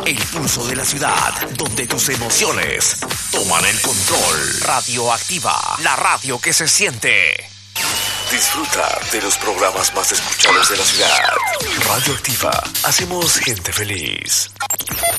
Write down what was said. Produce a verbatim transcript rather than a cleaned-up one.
el pulso de la ciudad, donde tus emociones toman el control. Radioactiva, la radio que se siente. Disfruta de los programas más escuchados de la ciudad. Radioactiva, hacemos gente feliz.